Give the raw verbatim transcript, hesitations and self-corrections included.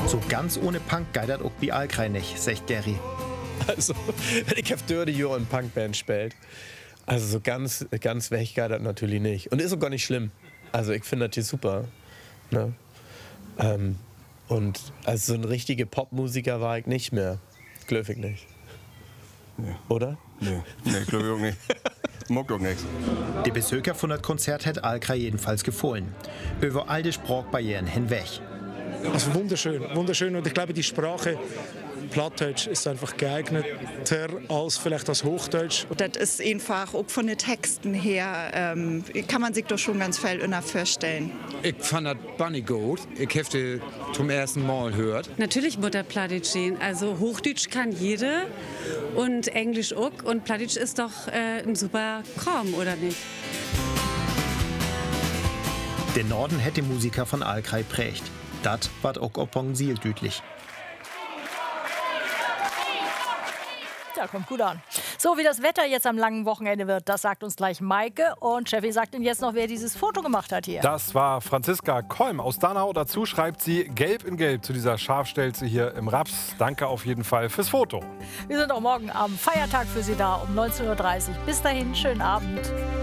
So ganz ohne Punk geidert auch bei Alkrei nicht, sagt Gary. Also, wenn ich auf Dörde Jahre eine Punkband spielt, also so ganz, ganz weg geidert natürlich nicht. Und ist auch gar nicht schlimm. Also ich finde das hier super. Ne? Ähm, und also so ein richtiger Popmusiker war ich nicht mehr. Glaube ich nicht. Nee. Oder? Nee, nee glaube ich auch nicht. Mag doch nichts. Die Besucher von das Konzert hat Alkrei jedenfalls gefallen. Über all die Sprachbarrieren hinweg. Also wunderschön, wunderschön. Und ich glaube, die Sprache Plattdeutsch ist einfach geeigneter als vielleicht das Hochdeutsch. Das ist einfach, auch von den Texten her, ähm, kann man sich doch schon ganz viel vorstellen. Ich fand das Bunny gut. Ich habe die zum ersten Mal gehört. Natürlich Mutter Plattdeutsch sehen. Also Hochdeutsch kann jede und Englisch auch. Und Plattdeutsch ist doch äh, ein super Kram, oder nicht? Den Norden hätte Musiker von Alkrei prägt. Das war auch Oppong Siel düdlich. Ja, kommt gut an. So wie das Wetter jetzt am langen Wochenende wird, das sagt uns gleich Maike. Und Steffi sagt Ihnen jetzt noch, wer dieses Foto gemacht hat hier. Das war Franziska Kolm aus Dannau. Dazu schreibt sie Gelb in Gelb zu dieser Schafstelze hier im Raps. Danke auf jeden Fall fürs Foto. Wir sind auch morgen am Feiertag für Sie da um neunzehn Uhr dreißig. Bis dahin, schönen Abend.